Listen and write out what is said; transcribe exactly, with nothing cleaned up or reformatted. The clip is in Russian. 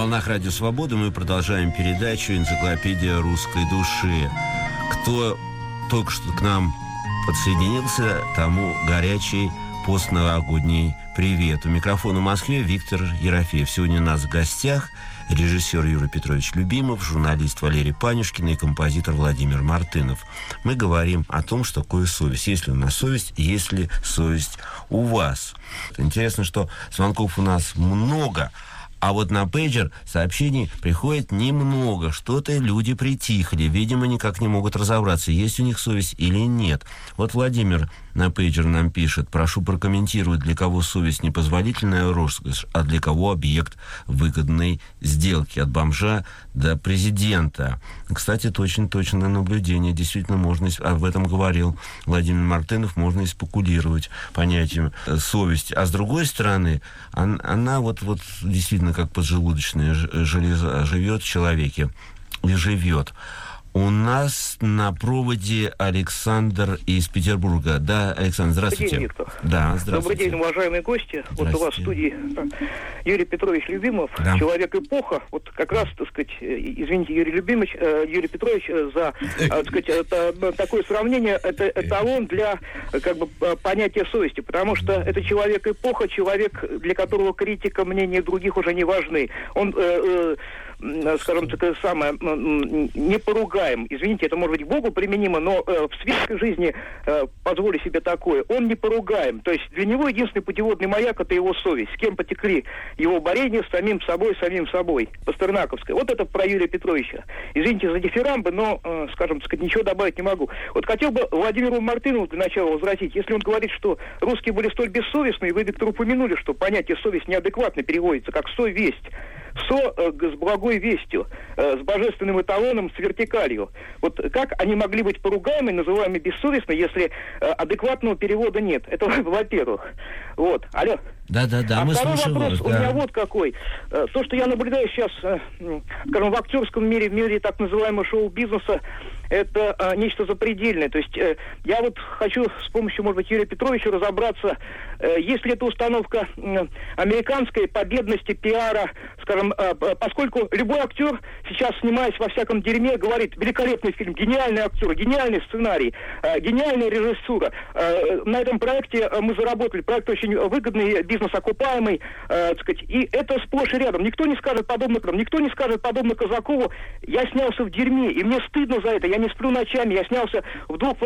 волнах Радио Свободы мы продолжаем передачу «Энциклопедия русской души». Кто только что к нам подсоединился, тому горячий постновогодний привет. У микрофона в Москве Виктор Ерофеев. Сегодня у нас в гостях режиссер Юрий Петрович Любимов, журналист Валерий Панюшкин и композитор Владимир Мартынов. Мы говорим о том, что такое совесть. Есть ли у нас совесть, есть ли совесть у вас. Интересно, что звонков у нас много, а вот на пейджер сообщений приходит немного. Что-то люди притихли. Видимо, никак не могут разобраться, есть у них совесть или нет. Вот Владимир на пейджер нам пишет: прошу прокомментировать, для кого совесть непозволительная роскошь, а для кого объект выгодной сделки. От бомжа до президента. Кстати, это очень точное наблюдение. Действительно, можно, об этом говорил Владимир Мартынов, можно и спекулировать понятием совести. А с другой стороны, она, она вот, вот действительно как поджелудочная железа живет в человеке и живет. У нас на проводе Александр из Петербурга. Да, Александр, здравствуйте. Добрый день, Виктор. Да, здравствуйте. Добрый день, уважаемые гости. Вот у вас в студии Юрий Петрович Любимов, да. Человек-эпоха. Вот как раз, так сказать, извините, Юрий Любимович, э, Юрий Петрович, за, э, так сказать, это, такое сравнение, это эталон для, как бы, понятия совести, потому что это человек-эпоха, человек, для которого критика, мнения других уже не важны. Он... Э, э, скажем, такое самое, не поругаем. Извините, это может быть к Богу применимо, но э, в светской жизни э, позволю себе такое. Он не поругаем. То есть для него единственный путеводный маяк — это его совесть. С кем потекли его борения, с самим собой, самим собой. Пастернаковское. Вот это про Юрия Петровича. Извините за дифирамбы, но, э, скажем, так сказать, ничего добавить не могу. Вот хотел бы Владимиру Мартынову для начала возразить. Если он говорит, что русские были столь бессовестны, и вы, Виктор, упомянули, что понятие совесть неадекватно переводится как совесть. Со э, с благой вестью, э, с божественным эталоном, с вертикалью. Вот как они могли быть поругаемы, называемые бессовестны, если э, адекватного перевода нет? Это во-первых. Вот. Алло. Да-да-да, а мы второй слушаем вопрос вас, у да. меня вот какой. Э, то, что я наблюдаю сейчас, э, скажем, в актерском мире, в мире так называемого шоу-бизнеса, это э, нечто запредельное. То есть э, я вот хочу с помощью, может быть, Юрия Петровича разобраться, э, есть ли это установка э, американской победности, пиара, скажем, э, поскольку любой актер, сейчас снимаясь во всяком дерьме, говорит: великолепный фильм, гениальный актер, гениальный сценарий, э, гениальная режиссура. Э, на этом проекте мы заработали. Проект очень выгодный, бизнес-окупаемый, э, так сказать, и это сплошь и рядом. Никто не скажет подобно нам, никто не скажет подобно Казакову: я снялся в дерьме, и мне стыдно за это, я не сплю ночами, я снялся в двух